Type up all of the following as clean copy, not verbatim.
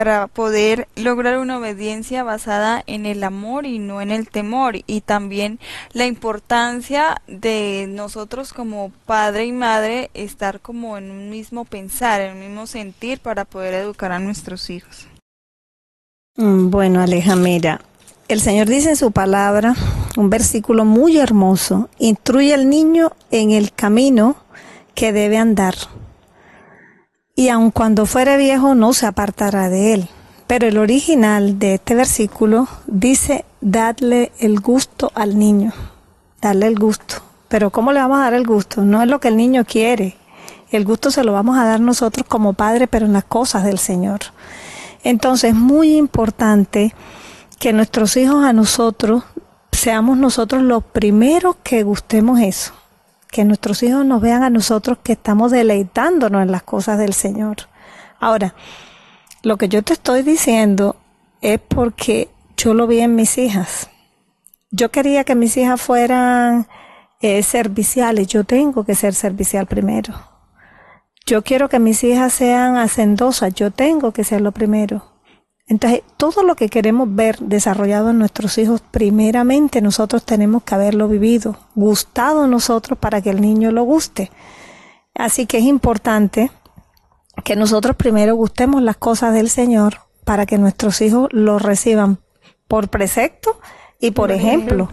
para poder lograr una obediencia basada en el amor y no en el temor, y también la importancia de nosotros como padre y madre estar como en un mismo pensar, en un mismo sentir para poder educar a nuestros hijos. Bueno, Aleja, mira, el Señor dice en su palabra, un versículo muy hermoso: instruye al niño en el camino que debe andar, y aun cuando fuere viejo no se apartará de él. Pero el original de este versículo dice: dadle el gusto al niño, darle el gusto. Pero ¿cómo le vamos a dar el gusto? No es lo que el niño quiere. El gusto se lo vamos a dar nosotros como padres, pero en las cosas del Señor. Entonces es muy importante que nuestros hijos a nosotros, seamos nosotros los primeros que gustemos eso. Que nuestros hijos nos vean a nosotros que estamos deleitándonos en las cosas del Señor. Ahora, lo que yo te estoy diciendo es porque yo lo vi en mis hijas. Yo quería que mis hijas fueran serviciales. Yo tengo que ser servicial primero. Yo quiero que mis hijas sean hacendosas. Yo tengo que ser lo primero. Entonces, todo lo que queremos ver desarrollado en nuestros hijos, primeramente nosotros tenemos que haberlo vivido, gustado nosotros para que el niño lo guste. Así que es importante que nosotros primero gustemos las cosas del Señor para que nuestros hijos lo reciban por precepto y por ejemplo.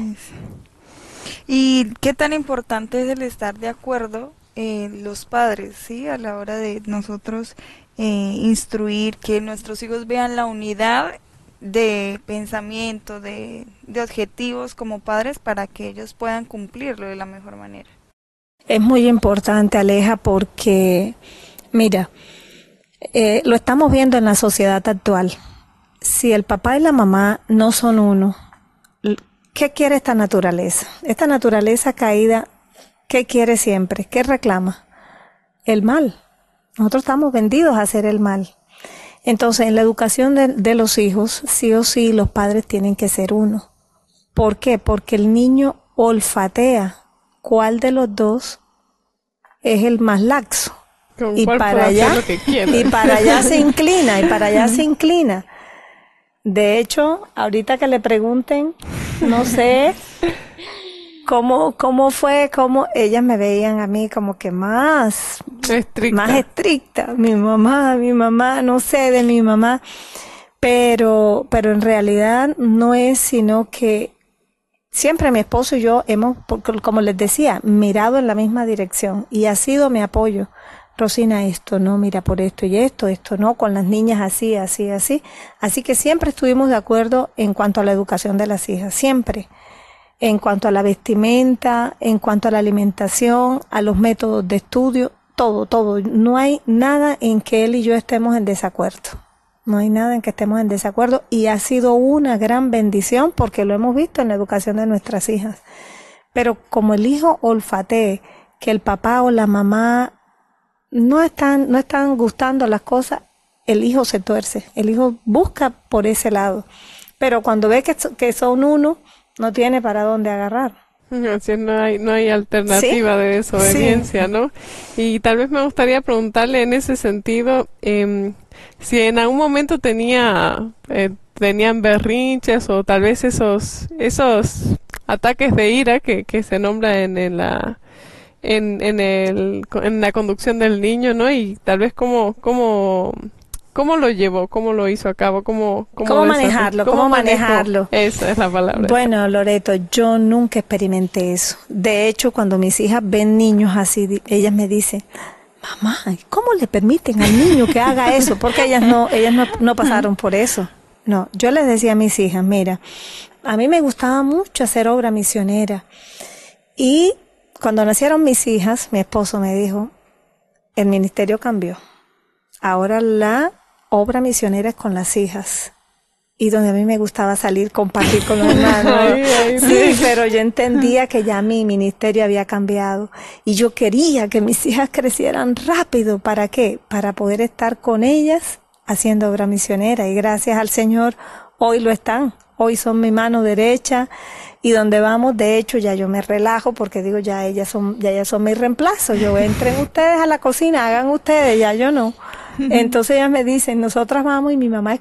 ¿Y qué tan importante es el estar de acuerdo los padres, sí, a la hora de nosotros instruir, que nuestros hijos vean la unidad de pensamiento, de objetivos como padres para que ellos puedan cumplirlo de la mejor manera? Es muy importante, Aleja, porque, mira, lo estamos viendo en la sociedad actual. Si el papá y la mamá no son uno, ¿qué quiere esta naturaleza? Esta naturaleza caída, ¿qué quiere siempre? ¿Qué reclama? El mal. Nosotros estamos vendidos a hacer el mal. Entonces, en la educación de los hijos, sí o sí, los padres tienen que ser uno. ¿Por qué? Porque el niño olfatea cuál de los dos es el más laxo. Y para allá, y para allá se inclina, y para allá se inclina. De hecho, ahorita que le pregunten, no sé cómo fue, cómo ellas me veían a mí como que más estricta. Mi mamá, no sé de mi mamá, pero en realidad no es sino que siempre mi esposo y yo hemos, como les decía, mirado en la misma dirección y ha sido mi apoyo. Rosina, esto no, mira por esto y esto no, con las niñas así. Así que siempre estuvimos de acuerdo en cuanto a la educación de las hijas, siempre. En cuanto a la vestimenta, en cuanto a la alimentación, a los métodos de estudio, todo. No hay nada en que él y yo estemos en desacuerdo. No hay nada en que estemos en desacuerdo y ha sido una gran bendición porque lo hemos visto en la educación de nuestras hijas. Pero como el hijo olfatee que el papá o la mamá no están gustando las cosas, el hijo se tuerce, el hijo busca por ese lado. Pero cuando ve que son uno, no tiene para dónde agarrar. Así no hay alternativa de desobediencia, ¿no? Y tal vez me gustaría preguntarle en ese sentido, si en algún momento tenían berrinches o tal vez esos ataques de ira que se nombra en la conducción del niño, ¿no? Y tal vez cómo lo llevó, cómo lo hizo a cabo, cómo manejarlo. Esa es la palabra. Bueno, Loreto, yo nunca experimenté eso. De hecho, cuando mis hijas ven niños así, ellas me dicen: mamá, ¿cómo le permiten al niño que haga eso? Porque ellas no pasaron por eso. No, yo les decía a mis hijas: mira, a mí me gustaba mucho hacer obra misionera. Y cuando nacieron mis hijas, mi esposo me dijo: el ministerio cambió. Ahora la obra misionera es con las hijas. Y donde a mí me gustaba salir, compartir con los hermanos. Sí, pero yo entendía que ya mi ministerio había cambiado. Y yo quería que mis hijas crecieran rápido. ¿Para qué? Para poder estar con ellas haciendo obra misionera. Y gracias al Señor, hoy lo están. Hoy son mi mano derecha. Y donde vamos, de hecho, ya yo me relajo porque digo, ya ellas son mi reemplazo. Yo entren ustedes a la cocina, hagan ustedes, ya yo no. Entonces ellas me dicen, nosotras vamos y mi mamá